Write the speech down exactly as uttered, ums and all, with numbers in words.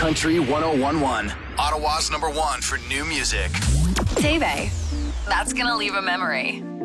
Country one oh one point one. Ottawa's number one for new music. Teve. That's gonna leave a memory.